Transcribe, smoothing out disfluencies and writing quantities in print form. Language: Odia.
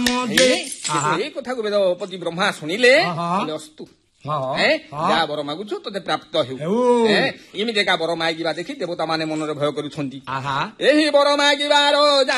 ଏଇ କଥାକୁ ବେଦପତି ବ୍ରହ୍ମା ଶୁଣିଲେ ଅସ୍ତୁ ଯାହା ବର ମାଗୁଛ ତତେ ପ୍ରାପ୍ତ ହେଉ ଏମିତି ଏକା ବର ମାଗିବା ଦେଖି ଦେବତା ମାନେ ମନରେ ଭୟ କରୁଛନ୍ତି ଏହି ବର ମାଗିବାର